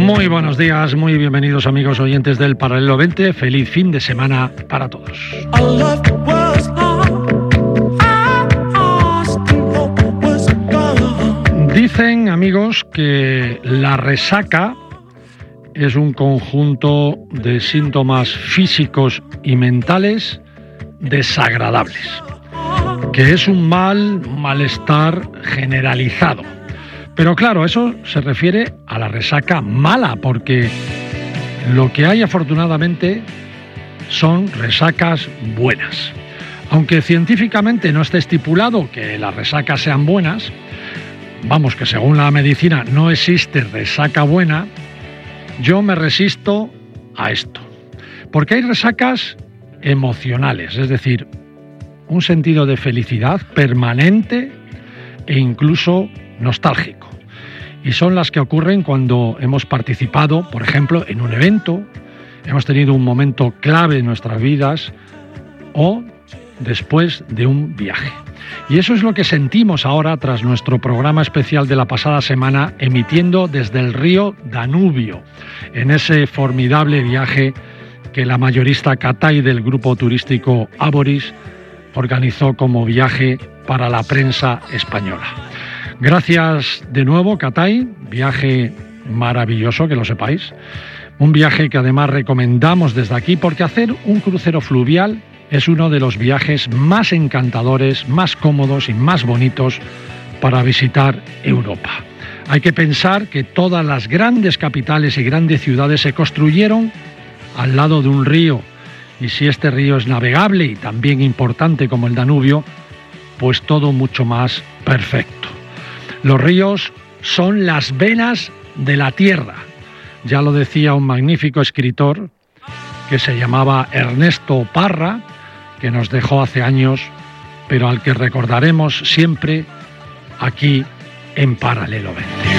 Muy buenos días, muy bienvenidos amigos oyentes del Paralelo 20. Feliz fin de semana para todos. Dicen, amigos, que la resaca es un conjunto de síntomas físicos y mentales desagradables, que es un malestar generalizado. Pero claro, eso se refiere a la resaca mala, porque lo que hay afortunadamente son resacas buenas. Aunque científicamente no esté estipulado que las resacas sean buenas, vamos, que según la medicina no existe resaca buena, yo me resisto a esto. Porque hay resacas emocionales, es decir, un sentido de felicidad permanente e incluso nostálgico. Y son las que ocurren cuando hemos participado, por ejemplo, en un evento, hemos tenido un momento clave en nuestras vidas o después de un viaje. Y eso es lo que sentimos ahora tras nuestro programa especial de la pasada semana, emitiendo desde el río Danubio, en ese formidable viaje que la mayorista Catay del grupo turístico Ávoris organizó como viaje para la prensa española. Gracias de nuevo, Catay, viaje maravilloso, que lo sepáis. Un viaje que además recomendamos desde aquí porque hacer un crucero fluvial es uno de los viajes más encantadores, más cómodos y más bonitos para visitar Europa. Hay que pensar que todas las grandes capitales y grandes ciudades se construyeron al lado de un río, y si este río es navegable y también importante como el Danubio, pues todo mucho más perfecto. Los ríos son las venas de la tierra. Ya lo decía un magnífico escritor que se llamaba Ernesto Parra, que nos dejó hace años, pero al que recordaremos siempre aquí en Paralelo 20.